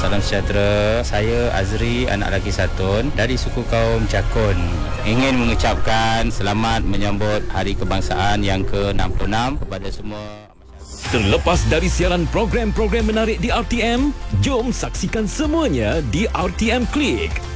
Salam sejahtera. Saya Azri, anak lelaki Satun dari suku kaum Jakun. Ingin mengucapkan selamat menyambut Hari Kebangsaan yang ke-66 kepada semua. Terlepas dari siaran program-program menarik di RTM, jom saksikan semuanya di RTM Klik.